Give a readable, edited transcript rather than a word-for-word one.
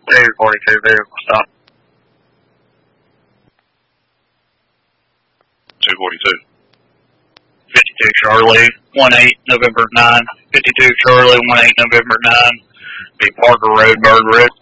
242 vehicle stop. 242. 52 Charlie, 18 November 9. 52 Charlie, 18 November 9. Be Parker Road, Burg Ridge.